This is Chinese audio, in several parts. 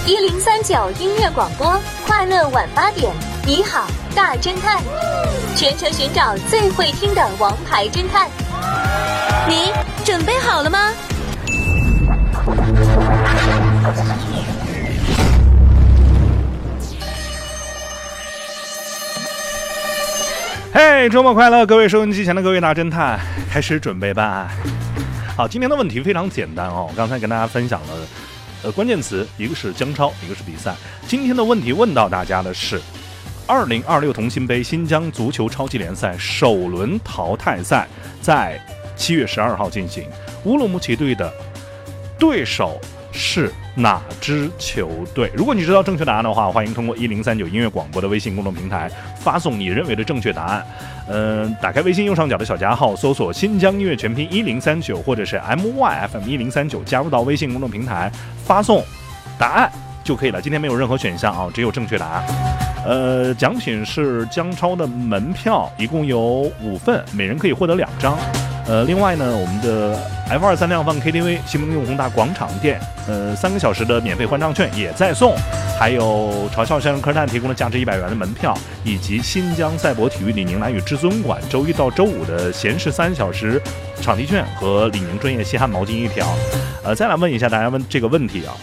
1039音乐广播，快乐晚8点，你好，大侦探，全程寻找最会听的王牌侦探。你准备好了吗？ 嘿，周末快乐，各位收音机前的各位大侦探，开始准备吧。好，今天的问题非常简单哦，我刚才跟大家分享了关键词，一个是姜超，一个是比赛。今天的问题问到大家的是2026同心杯新疆足球超级联赛首轮淘汰赛在7月12号进行，乌鲁木齐队的对手是哪支球队？如果你知道正确答案的话，欢迎通过1039音乐广播的微信公众平台发送你认为的正确答案。打开微信右上角的小加号，搜索新疆音乐全拼1039，或者是 MYFM1039，加入到微信公众平台发送答案就可以了。今天没有任何选项啊，只有正确答案。奖品是姜超的门票，一共有5份，每人可以获得2张。另外呢，我们的 F23 量贩 KTV 西门町宏大广场店，3个小时的免费欢唱券也在送，还有嘲笑先生科探提供的价值100元的门票，以及新疆赛博体育李宁蓝屿至尊馆周一到周五的闲时3小时场地券和李宁专业吸汗毛巾1条。再来问一下大家这个问题啊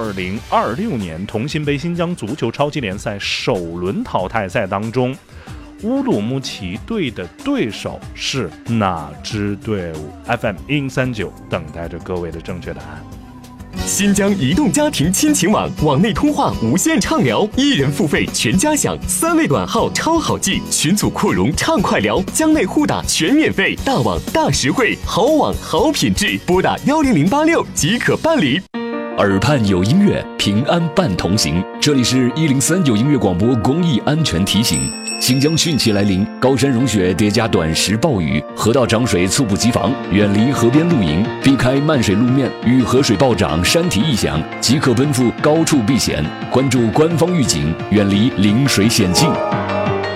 ，2026年同心杯新疆足球超级联赛首轮淘汰赛当中，乌鲁木齐队的对手是哪支队伍？ FM1039 等待着各位的正确答案。 新疆移动家庭亲情网，网内通话无限畅聊，1人付费全家享，3位短号超好记，群组扩容畅快聊，疆内互打全免费，大网大实惠，好网好品质，拨打10086即可办理。 耳畔有音乐，平安伴同行。这里是1039音乐广播公益安全提醒。新疆汛期来临，高山融雪叠加短时暴雨，河道涨水猝不及防，远离河边露营，避开漫水路面与河水暴涨、山体异响，即可奔赴高处避险。关注官方预警，远离临水险境。